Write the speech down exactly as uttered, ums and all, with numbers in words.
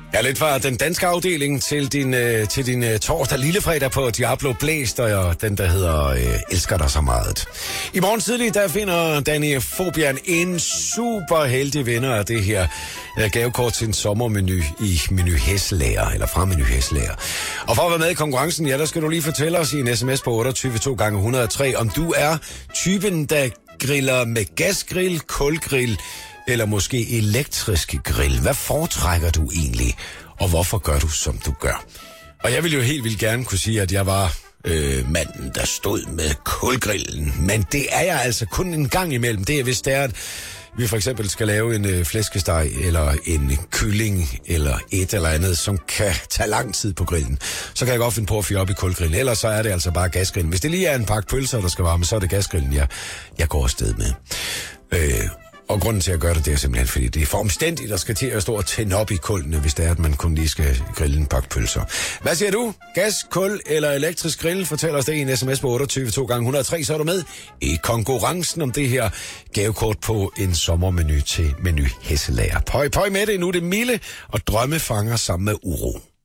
Ja, lidt fra den danske afdeling til din, øh, til din øh, torsdag lillefredag på Diablo Blæst, og den, der hedder øh, Elsker dig så meget. I morgen tidlig, der finder Danny Fobian en super heldig vinder af det her øh, gavekort til en sommermenu i Menu Hesselager, eller fra Menu Hesselager. Og for at være med i konkurrencen, ja, der skal du lige fortælle os i en sms på otteogtyve to gange et hundrede og tre, om du er typen, der griller med gasgrill, kulgrill, eller måske elektrisk grill. Hvad foretrækker du egentlig, og hvorfor gør du, som du gør? Og jeg ville jo helt vildt gerne kunne sige, at jeg var øh, manden, der stod med kulgrillen. Men det er jeg altså kun en gang imellem. Det er, hvis det er, at vi for eksempel skal lave en øh, flæskesteg, eller en kylling, eller et eller andet, som kan tage lang tid på grillen. Så kan jeg godt finde på at fyre op i kulgrillen. Ellers så er det altså bare gasgrillen. Hvis det lige er en pakke pølser, der skal varme, så er det gasgrillen, jeg, jeg går afsted med. Øh... Og grunden til at gøre det, det er simpelthen, fordi det er for omstændigt, der skal til at stå og tænde op i kullene, hvis det er, at man kun lige skal grille en pakke pølser. Hvad siger du? Gas, kul eller elektrisk grill? Fortæl os det i en sms på otteogtyve to gange et hundrede og tre, så er du med i konkurrencen om det her gavekort på en sommermenu til Menu Hesselager. Pøj, pøj med det, nu er det Mille og Drømmefanger sammen med Uro.